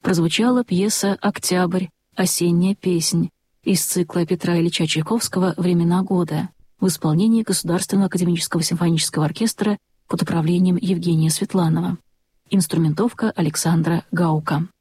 прозвучала пьеса «Октябрь. Осенняя песнь» из цикла Петра Ильича Чайковского «Времена года» в исполнении Государственного академического симфонического оркестра под управлением Евгения Светланова. Инструментовка Александра Гаука.